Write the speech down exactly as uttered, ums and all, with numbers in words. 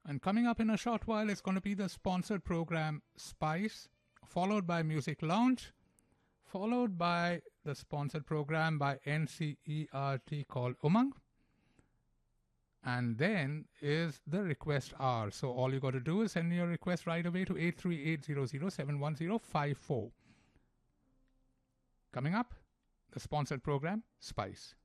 And coming up in a short while is going to be the sponsored program Spice, followed by Music Lounge, followed by the sponsored program by N C E R T called Umang. And then is the request hour. So all you got to do is send your request right away to eight three eight zero zero seven one zero five four. Coming up, the sponsored program Spice.